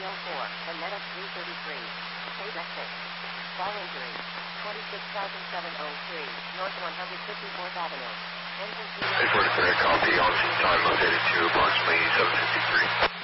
Vanetta 333. Payback 6. Fall injury. 26,703. North 154th Avenue. Engine 3. Copy. On time located to approximately 753.